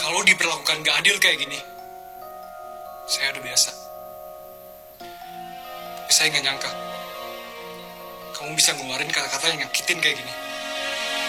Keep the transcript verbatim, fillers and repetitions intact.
kalau diperlakukan gak adil kayak gini. Saya udah biasa. Tapi saya gak nyangka kamu bisa ngeluarin kata-kata yang nyakitin kayak gini.